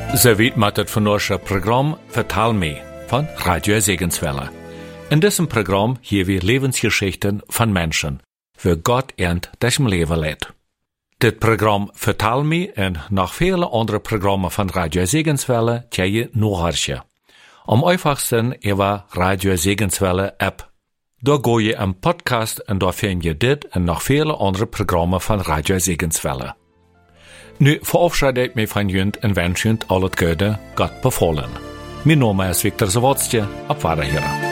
Ze weet met het vandaagse programma Vertel me van Radio Segenswelle. In diesem Programm hier wir Lebensgeschichten von Menschen, wie Gott ernt das Leben leidt. Dit Programm Vertel me en nog vele andere programmen van Radio Segenswelle kan je nachhören. Am einfachsten über Radio Segenswelle App. Da go je een podcast en daar vind je dit en nog vele andere programmen van Radio Segenswelle. Nu verabschiede ik me van junt en wens junt al het goede, Gott bevallen. Mijn naam is Victor Zawadzki, op Wiederhören.